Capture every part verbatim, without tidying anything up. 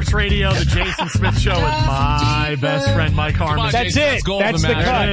Sports Radio, the Jason Smith Show with my best friend, Mike Harmon. On, That's Jason, it. That's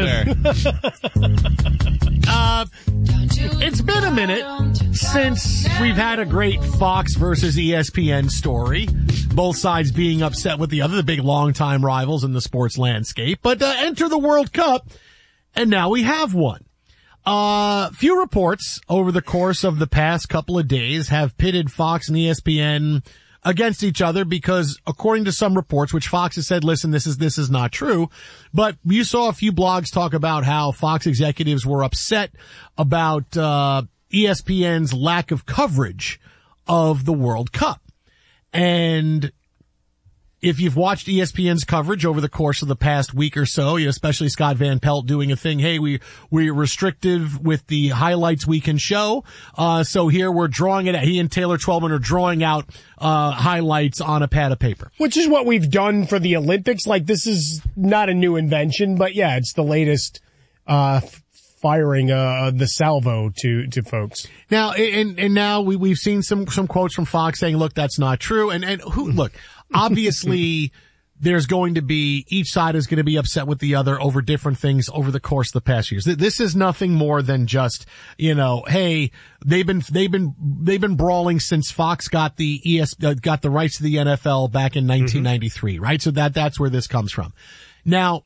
the cut. uh, it's been a minute since we've had a great Fox versus E S P N story. Both sides being upset with the other, the big longtime rivals in the sports landscape. But uh, enter the World Cup, and now we have one. Uh, few reports over the course of the past couple of days have pitted Fox and E S P N against each other because according to some reports, which Fox has said, listen, this is, this is not true. But you saw a few blogs talk about how Fox executives were upset about, uh, E S P N's lack of coverage of the World Cup. And if you've watched E S P N's coverage over the course of the past week or so, you know, especially Scott Van Pelt doing a thing, hey, we, we're restrictive with the highlights we can show. Uh, so here we're drawing it out. He and Taylor Twellman are drawing out, uh, highlights on a pad of paper. Which is what we've done for the Olympics. Like, this is not a new invention, but yeah, it's the latest, uh, firing, uh, the salvo to, to folks. Now, and, and now we, we've seen some, some quotes from Fox saying, look, that's not true. And, and who, look, obviously, there's going to be, each side is going to be upset with the other over different things over the course of the past years. This is nothing more than just, you know, hey, they've been, they've been, they've been brawling since Fox got the E S, uh, got the rights to the N F L back in nineteen ninety-three, mm-hmm. right? So that, that's where this comes from. Now,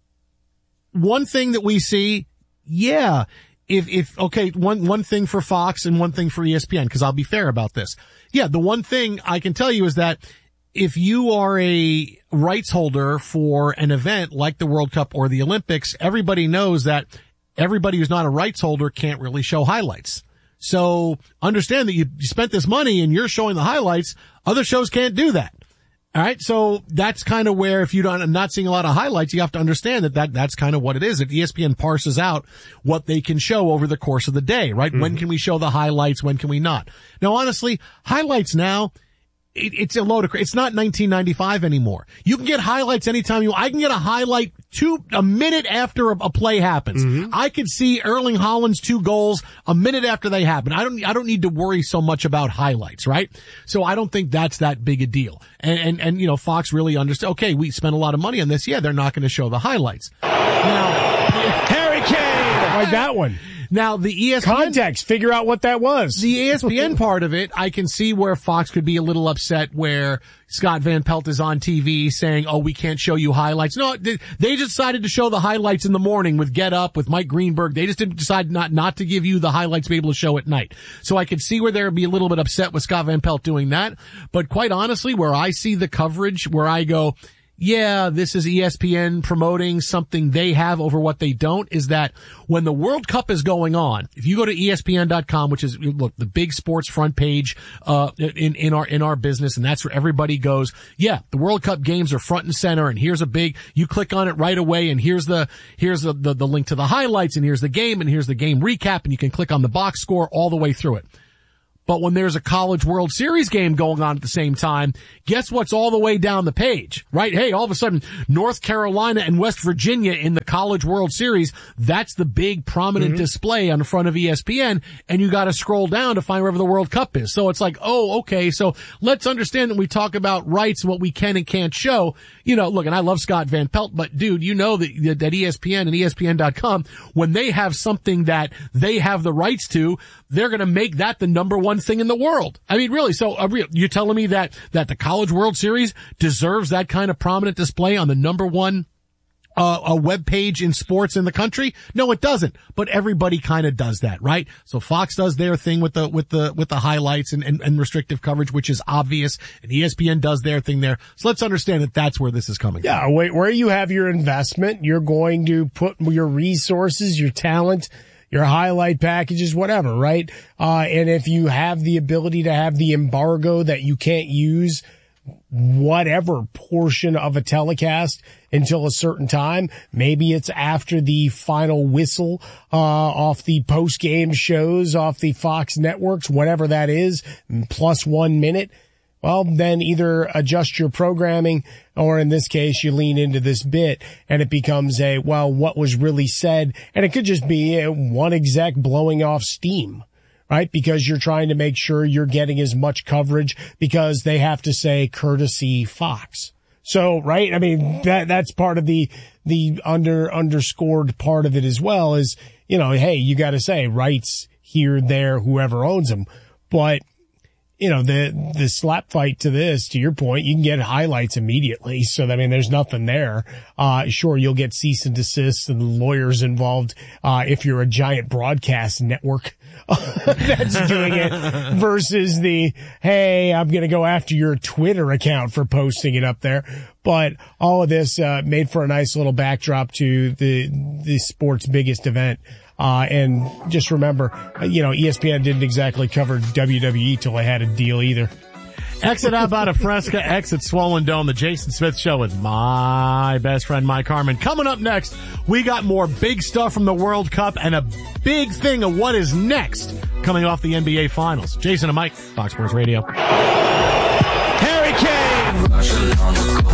one thing that we see, yeah, if, if, okay, one, one thing for Fox and one thing for E S P N, because I'll be fair about this. Yeah, the one thing I can tell you is that if you are a rights holder for an event like the World Cup or the Olympics, everybody knows that everybody who's not a rights holder can't really show highlights. So understand that you, you spent this money and you're showing the highlights. Other shows can't do that. All right. So that's kind of where if you don't, I'm not seeing a lot of highlights, you have to understand that, that that's kind of what it is. If E S P N parses out what they can show over the course of the day, right? Mm-hmm. When can we show the highlights? When can we not? Now, honestly, highlights now, It, it's a load of, it's not nineteen ninety-five anymore. You can get highlights anytime you, I can get a highlight two, a minute after a, a play happens. Mm-hmm. I could see Erling Haaland's two goals a minute after they happen. I don't, I don't need to worry so much about highlights, right? So I don't think that's that big a deal. And, and, and you know, Fox really understood, okay, we spent a lot of money on this. Yeah, they're not going to show the highlights. Now, Harry Kane! Like that one. Now, the E S P N... Context, figure out what that was. The E S P N part of it, I can see where Fox could be a little upset where Scott Van Pelt is on T V saying, oh, we can't show you highlights. No, they, they just decided to show the highlights in the morning with Get Up, with Mike Greenberg. They just didn't decide not, not to give you the highlights to be able to show at night. So I could see where there would be a little bit upset with Scott Van Pelt doing that. But quite honestly, where I see the coverage, where I go, yeah, this is E S P N promoting something they have over what they don't, is that when the World Cup is going on, if you go to E S P N dot com, which is, look, the big sports front page, uh, in, in our, in our business, and that's where everybody goes, yeah, the World Cup games are front and center, and here's a big, you click on it right away, and here's the, here's the, the, the link to the highlights, and here's the game, and here's the game recap, and you can click on the box score all the way through it. But when there's a College World Series game going on at the same time, guess what's all the way down the page, right? Hey, all of a sudden, North Carolina and West Virginia in the College World Series, that's the big prominent mm-hmm. display on the front of E S P N, and you gotta scroll down to find wherever the World Cup is. So it's like, oh, okay, so let's understand that we talk about rights and what we can and can't show. You know, look, and I love Scott Van Pelt, but dude, you know that, that E S P N and E S P N dot com, when they have something that they have the rights to, they're gonna make that the number one thing in the world. I mean, really, so uh, you're telling me that, that the College World Series deserves that kind of prominent display on the number one, uh, a web page in sports in the country? No, it doesn't. But everybody kind of does that, right? So Fox does their thing with the, with the, with the highlights and, and, and restrictive coverage, which is obvious. And E S P N does their thing there. So let's understand that that's where this is coming yeah, from. Yeah, wait, where you have your investment, you're going to put your resources, your talent, your highlight packages, whatever, right? Uh, and if you have the ability to have the embargo that you can't use whatever portion of a telecast until a certain time, maybe it's after the final whistle, uh, off the post-game shows, off the Fox networks, whatever that is, plus one minute. Well, then either adjust your programming, or in this case, you lean into this bit and it becomes a, well, what was really said? And it could just be a, one exec blowing off steam, right? Because you're trying to make sure you're getting as much coverage because they have to say courtesy Fox. So, right? I mean, that, that's part of the, the under, underscored part of it as well is, you know, hey, you got to say rights here, there, whoever owns them. But, you know, the, the slap fight to this, to your point, you can get highlights immediately. So, I mean, there's nothing there. Uh, sure, you'll get cease and desist and lawyers involved, uh, if you're a giant broadcast network that's doing it versus the, hey, I'm going to go after your Twitter account for posting it up there. But all of this, uh, made for a nice little backdrop to the, the sport's biggest event. Uh, and just remember, you know, E S P N didn't exactly cover W W E till they had a deal either. Exit out about a Fresca, exit Swollen Dome, the Jason Smith Show with my best friend, Mike Harmon. Coming up next, we got more big stuff from the World Cup and a big thing of what is next coming off the N B A Finals. Jason and Mike, Fox Sports Radio. Harry Kane!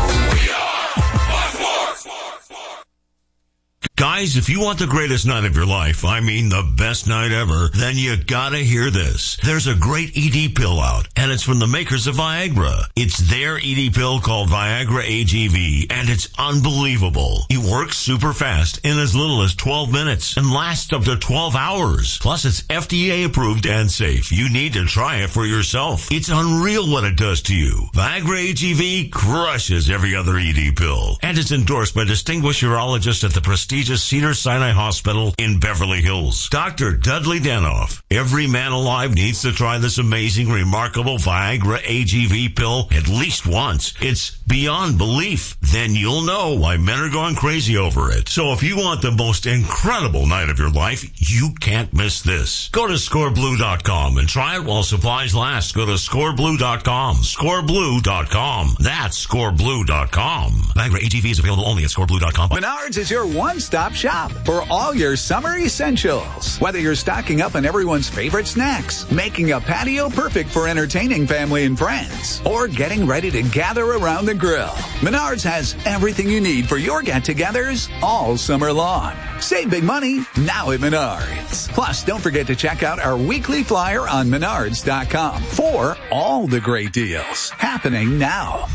Guys, if you want the greatest night of your life, I mean the best night ever, then you gotta hear this. There's a great E D pill out, and it's from the makers of Viagra. It's their E D pill called Viagra A G V, and it's unbelievable. It works super fast in as little as twelve minutes and lasts up to twelve hours. Plus, it's F D A approved and safe. You need to try it for yourself. It's unreal what it does to you. Viagra A G V crushes every other E D pill, and it's endorsed by distinguished urologists at the prestigious Cedars-Sinai Hospital in Beverly Hills. Doctor Dudley Danoff. Every man alive needs to try this amazing, remarkable Viagra A G V pill at least once. It's beyond belief. Then you'll know why men are going crazy over it. So if you want the most incredible night of your life, you can't miss this. Go to score blue dot com and try it while supplies last. Go to score blue dot com. score blue dot com. That's score blue dot com. Viagra A G V is available only at score blue dot com. Menards is your one-stop shop for all your summer essentials. Whether you're stocking up on everyone's favorite snacks, making a patio perfect for entertaining family and friends, or getting ready to gather around the grill, Menards has everything you need for your get-togethers all summer long. Save big money now at Menards. Plus, don't forget to check out our weekly flyer on menards dot com for all the great deals happening now.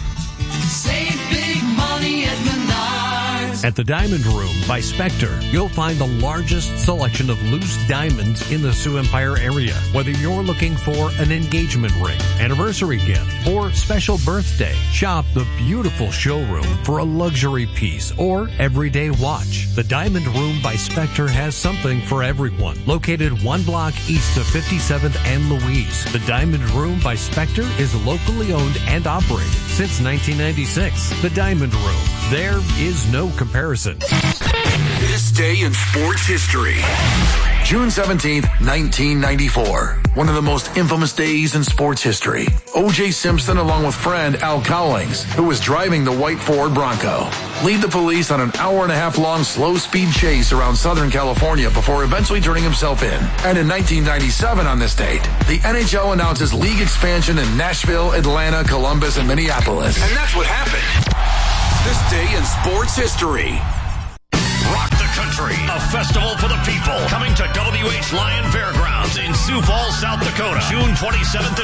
Save big money at Menards. At the Diamond Room by Spectre, you'll find the largest selection of loose diamonds in the Sioux Empire area. Whether you're looking for an engagement ring, anniversary gift, or special birthday, shop the beautiful showroom for a luxury piece or everyday watch. The Diamond Room by Spectre has something for everyone. Located one block east of fifty-seventh and Louise, the Diamond Room by Spectre is locally owned and operated since nineteen ninety-six. The Diamond Room. There is no comparison. This day in sports history. June seventeenth, nineteen ninety-four. One of the most infamous days in sports history. O J Simpson, along with friend Al Cowlings, who was driving the white Ford Bronco, lead the police on an hour and a half long slow speed chase around Southern California before eventually turning himself in. And in nineteen ninety-seven on this date, the N H L announces league expansion in Nashville, Atlanta, Columbus, and Minneapolis. And that's what happened. This day in sports history. Rock the Country, a festival for the people, coming to W H Lyon Fairgrounds in Sioux Falls, South Dakota, June twenty-seventh